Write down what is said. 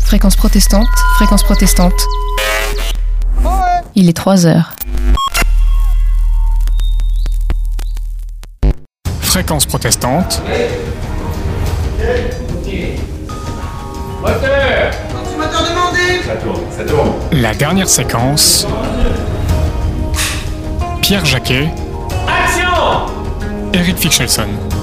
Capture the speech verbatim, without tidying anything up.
Fréquence protestante, fréquence protestante. Il est trois heures. Fréquence protestante. Moteur. Moteur demandé. Ça tourne, ça tourne. La dernière séquence. Pierre Jacquet. Action. Eric Fichelson.